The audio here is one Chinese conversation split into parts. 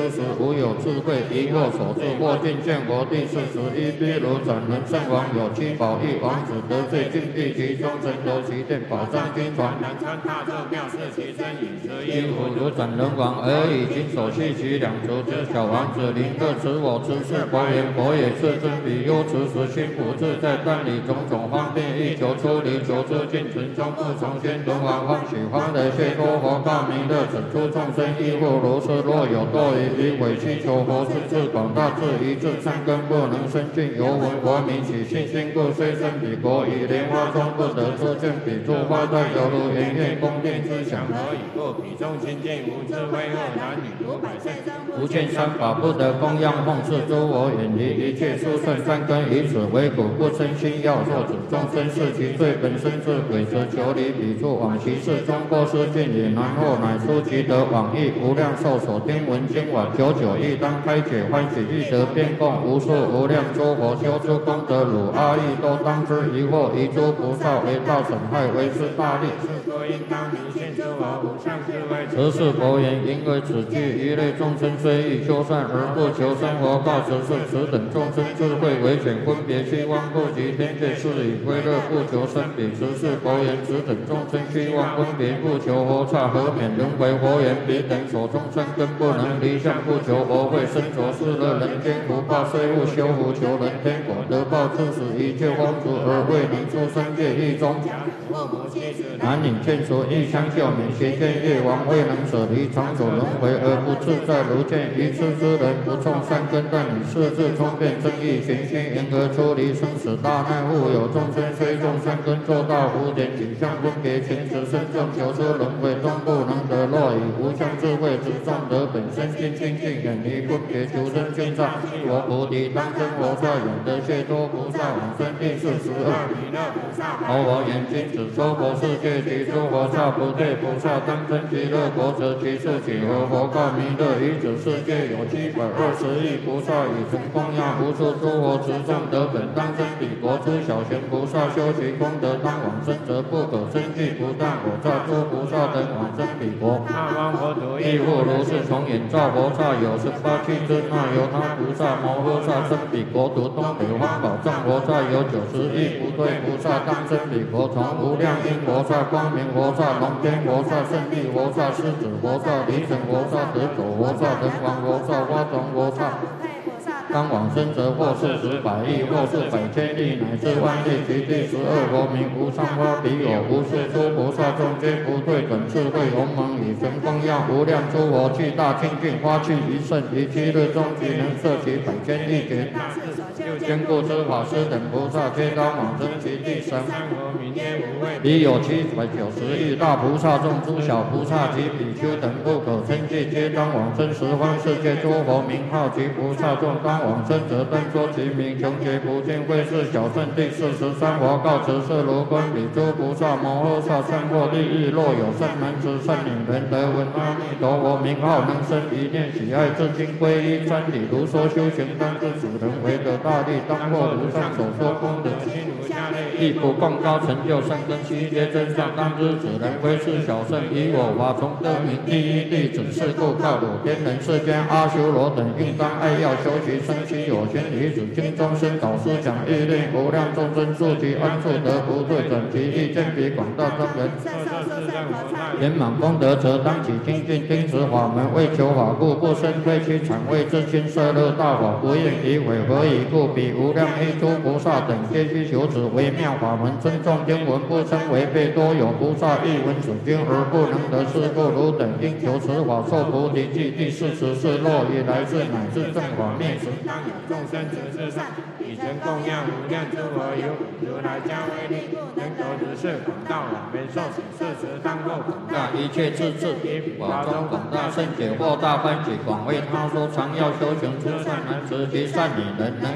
40无有智慧，疑惑所致，或尽见佛第41。譬如斩人圣王有7宝一王子得罪禁地，其中神得其殿，宝藏经传，南川大咒妙是其身饮食衣服，如斩人王而已经手系其两足之小王子，临各持我持是佛言，佛也是真比丘持时心不自在，但以种种方便欲求出离，求之尽存中不从先轮王欢喜欢的谢多佛告弥勒，整出众生亦复如是，若有多疑以委祈求佛是智广大智一智善根不能生尽，犹闻佛名起信心故，虽生彼国以莲花中不得出见彼诸花在犹如圆月宫殿之想，何以故？彼中清净无智慧恶男女如百善生，无见三法不得供养奉事诸佛，远离一切殊胜善根，以此为苦不生心要若指众生是其罪本身是鬼则求离彼处往其事中过失见也难，后乃出其德往诣无量寿所听闻经晚久久亦当开解欢喜欲得变供无数无量诸佛修诸功德汝阿逸都当知疑惑一诸菩萨为道损害为是大利，是佛应当明现诸佛无上智慧。此是佛言，因为此句一类众生虽欲修善而不求生活，告此是此等众生智慧为显分别虚妄不及天界，是以归乐不求生彼。此是佛言，此等众生虚妄分别不求佛刹，何免轮回？佛言，彼等所种善根不能离相不求佛慧，身着世乐人间福报，虽勿修福求人天果得报，致使一切荒俗而未能出生界狱中。男女眷属欲相救免邪见业王，未能舍离长久轮回而不自在，如见愚痴之人不种善根，但以世智聪辩正义玄虚，因而出离生死大难。复有众生虽种善根做到无点景象分别前持身众求出轮回终不能得，若以无相智慧之众得本身心清净，远离分别求生圈障，我菩提当真佛刹，永得解脱菩萨往生第42弥勒菩萨。佛言，今此娑婆世界其诸佛刹不对菩萨当真极乐国，则其数几何？佛告弥勒，于此世界有720亿菩萨，以曾供养无数诸佛持众得本当生彼国。诸小玄菩萨修其功德当往生，则不可生计，不但我刹诸菩萨等往生彼国。那方佛土亦复如是，从眼照佛刹有18气之那由他菩萨摩诃萨生彼国土，东北方宝藏佛刹有90亿不对菩萨当生彼国，从无量因佛刹、光明佛刹、龙天佛刹、胜利佛刹、狮子佛刹、离尘佛刹、得走佛刹、人王佛刹、花种佛刹。当往生者或40百亿，或是百千亿，乃至万亿，其第12佛名无上花彼有无数诸菩萨众皆不退转智慧鸿蒙，以神供养无量诸佛，具大清净花气一甚，于7日中即能摄其百千亿劫。坚固之法师等菩萨皆当往生其第13佛名皆无畏，彼有790亿大菩萨众，诸小菩萨及比丘等不可称计，皆当往生十方世界诸佛名号及菩萨众，当往生者但说其名，穷劫不尽会是小圣第43佛告辞是如观彼诸菩萨摩诃萨善获利益，若有善男子善女人得闻阿弥陀佛名号，能生一念喜爱至今皈依瞻礼如说修行当知此人为得大利，当获如上所说功德心如下类，亦不共高成就善根悉皆真相，当知此人为是小圣，以我法从得名第一弟子，是故告汝天人世间阿修罗等应当爱要修习生其有玄理子经中生导师讲欲令无量众生住其安处得不退转，其意见彼广大众人圆满功德，则当起精进听持法门，为求法故，不生推其产为自心摄乐大法，不应以违何以故？彼无量依诸菩萨等皆须求此微妙法门，尊重经文不称违背，多有菩萨欲闻此经而不能得，是故汝等应求此法受菩提记。第44若以来世乃至正法灭时，当有众生执事上，以神供养无量诸佛，有如来加威力，能够如是广大往遍受持事实，当获广大一切智智，以法中广大圣解惑大欢喜，广为他说常要修行诸善男子及善女人，能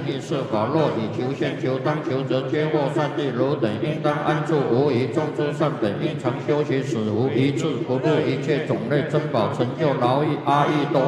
意设法，若以求现求当求则皆获善地如等，应当安住无疑，种诸善本，应常修习，使无一致，不入一切种类珍宝，成就劳役阿逸多。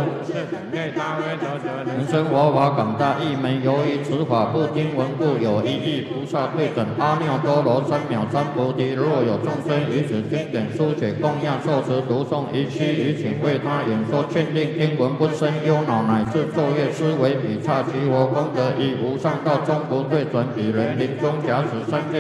人生佛法广大义门，由于此法不听闻故，有一亿菩萨对等阿耨多罗三藐三菩提。若有众生于此经典书写供养受持读诵，一须于请为他演说劝令听闻，不生忧恼，乃至昼夜思维，彼刹其佛功德已无上道，终不退转。彼人临终假使三界